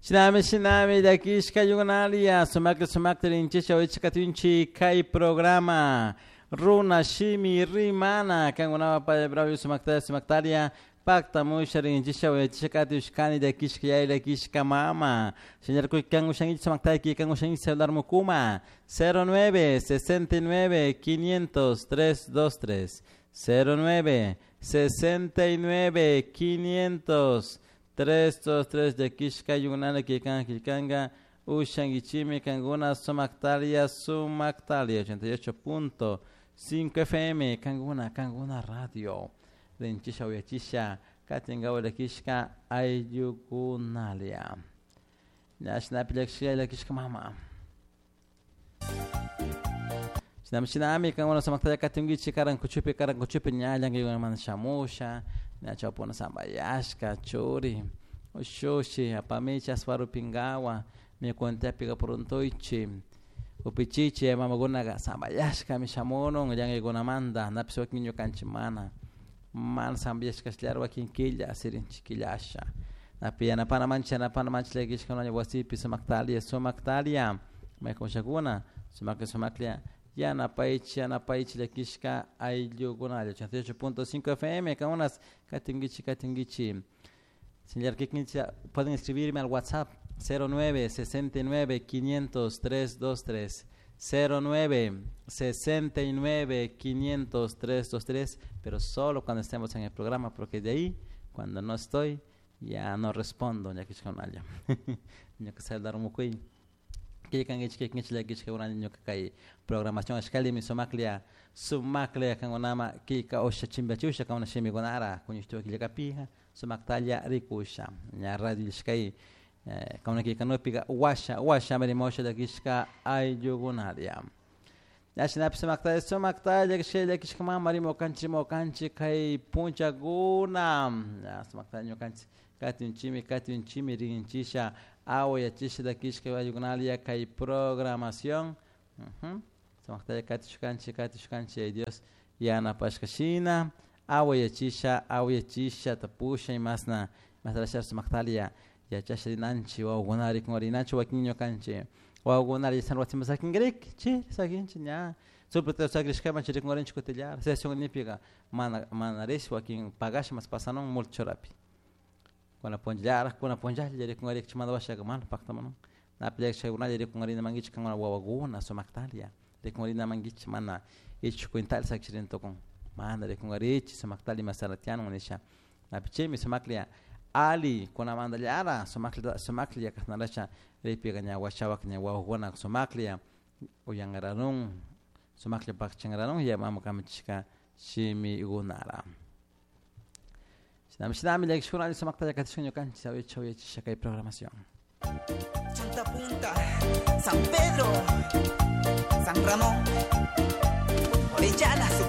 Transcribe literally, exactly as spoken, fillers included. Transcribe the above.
Shinami shinami dakish kayunalia sumak sumak terinchi shawich katunchi kai programa runa shimi rimana kanguna pa bravo sumakta sumaktaria pacta musharinchi shawich katush kani dakish kaya dakish kamama señor kuikangu shangi sumakta ki kangu shangi celular mukuma cero nueve sesenta y nueve quinientos tres dos tres cero nueve sesenta y nueve quinientos tres dos tres de Kishka Yunana Kikan Kikanga Ushangichimi Kanguna Sumaktalia Sumaktalia ochenta y ocho punto cinco F M Kanguna Kanguna Radio Renchisha Uyachisha Katinga de Kishka Ayugunalia Nashnapilexia la Kishka Mama Shinami Kanguna Sumaktalia Katingichi Karan Kuchupi Karan Kuchupi Nyang Yuman Shamusha Nachapona sambayashka chori oshoshi apamecha asfaru pingawa me conté piga prontoichi upichichi mamaguna sambayashka mi shamono yange gonamanda napso kinyo kanchimana man sambayashka slarwa kinkilla sirin chikilasha napia na pana mancha na pana mancha legish kono wasipi somaktalia somaktalia me konshaguna somak somaklia Yana Paichi, Yana Paichi, la Kishka, Ayugunal, ochenta y ocho punto cinco F M, con unas Katingichi, Katingichi. Señor Kiknichi, pueden escribirme al WhatsApp cero nueve sesenta y nueve quinientos tres dos tres cero nueve sesenta y nueve quinientos tres dos tres, pero solo cuando estemos en el programa, porque de ahí, cuando no estoy, ya no respondo, ya que es con alguien. Ya que se dar un muy que kan ich ke ngich lagi ke unan nyo kai programación skali mi somaklia sumaklia kan onama ki ka osha chimba chusha kan ona shemi gonara kunishto ki leka piha sumaktalia rikusha nya radio skai kan ki kan opiga washa washa mari mosha da kishka ay jogonaria ya sinap sumaktalia sumaktalia ke leki kama mari mo kanchi mo kanchi kai puncha guna ya sumaktalia nyo kanchi katin chimi katin chimi rinchisha Awo ya chishi da kishka ayugunalia kai programación. Mhm. Samakta katishkanchi katishkanchi ay Dios yana pashkashina. Awo ya chisha, awo ya chisha tapusha y masna masrashar samaktalia ya chashi nanchi wa gunari ngori nanchi wa kinyo kanchi. Wa gunari san watim sakin grek chi sakin chinya. Sobre sagrishka manchi ngori chikotellar. Session nipiga mana manaresh wa kin pagash mas pasanon mulchorapi. Kuna ponjara kuna ponjara jadi kungari kecimanda washa gaman pakta manung na pilek shaguna jadi kungari na mangich kangana wawaguna somaktalia de kungari na mangich mana ich kuintal sakshirin tokong mana de kungari ich somaktali masalatian monisha na pichemi somaklia ali kuna mandaliara somaklia somaklia kasnalacha repi ganya washawa kanya wawaguna somaklia uyangaranung somaklia bakchangaranung ya mamu kamichika shimi gunara Nami sinami lagi shukran ali samakta ya katiskunyo kanchi sawe chawe chishaka y programación. Santa Punta, San Pedro, San Ramón, Orellana.